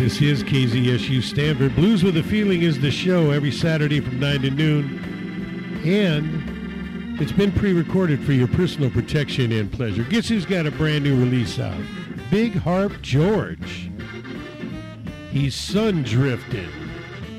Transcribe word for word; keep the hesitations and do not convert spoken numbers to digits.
This is K Z S U Stanford. Blues with a Feeling is the show every Saturday from nine to noon. And it's been pre-recorded for your personal protection and pleasure. Guess who's got a brand new release out? Big Harp George. He's sun drifting.